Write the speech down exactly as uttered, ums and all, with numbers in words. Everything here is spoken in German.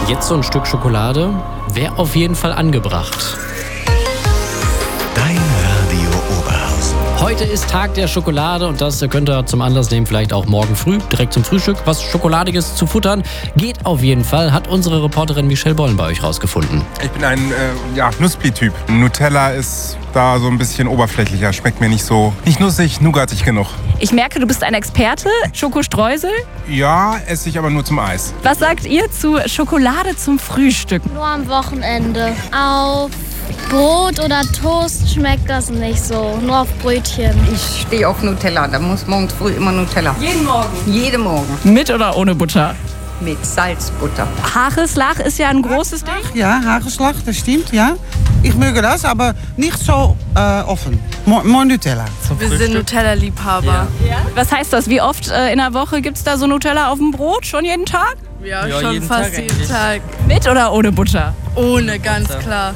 Jetzt so ein Stück Schokolade wäre auf jeden Fall angebracht. Dein Radio Oberhausen. Heute ist Tag der Schokolade und das könnt ihr zum Anlass nehmen, vielleicht auch morgen früh, direkt zum Frühstück, was Schokoladiges zu futtern. Geht auf jeden Fall, hat unsere Reporterin Michelle Bollen bei euch rausgefunden. Ich bin ein äh, ja, Nussbli-Typ. Nutella ist da so ein bisschen oberflächlicher, schmeckt mir nicht so, nicht nussig, nougatig genug. Ich merke, du bist ein Experte. Schokostreusel. Ja, esse ich aber nur zum Eis. Was sagt ihr zu Schokolade zum Frühstück? Nur am Wochenende. Auf Brot oder Toast schmeckt das nicht so, nur auf Brötchen. Ich stehe auf Nutella, da muss morgens früh immer Nutella. Jeden Morgen. Jeden Morgen. Mit oder ohne Butter? Mit Salzbutter. Hagelslag ist ja ein großes Ding. Ja, Hagelslag, das stimmt, ja. Ich möge das, aber nicht so äh, offen. More Nutella. Wir sind Nutella-Liebhaber. Ja. Was heißt das? Wie oft äh, in der Woche gibt es da so Nutella auf dem Brot? Schon jeden Tag? Ja, Ja, schon jeden fast Tag jeden eigentlich. Tag. Mit oder ohne Butter? Ohne, ganz klar.